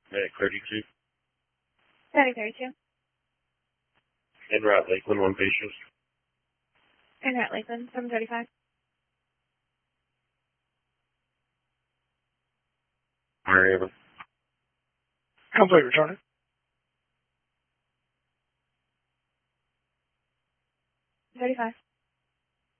Medic 32. Medic 32. En route, Lakeland, one patient. En route, Lakeland, 735. Mary Evan. Complete returning. 35.